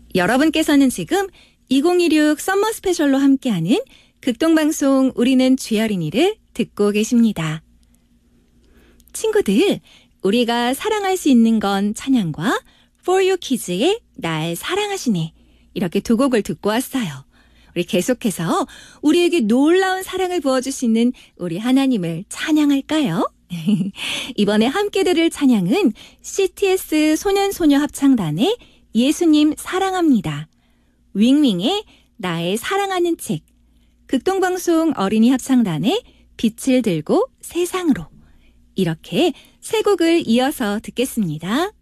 여러분께서는 지금 2016 썸머 스페셜로 함께하는 극동방송 우리는 쥐어린이를 듣고 계십니다. 친구들, 우리가 사랑할 수 있는 건 찬양과 For You Kids의 날 사랑하시네, 이렇게 두 곡을 듣고 왔어요. 우리 계속해서 우리에게 놀라운 사랑을 부어주시는 우리 하나님을 찬양할까요? 이번에 함께 들을 찬양은 CTS 소년소녀 합창단의 예수님 사랑합니다. 윙윙의 나의 사랑하는 책, 극동방송 어린이 합창단의 빛을 들고 세상으로, 이렇게 세 곡을 이어서 듣겠습니다.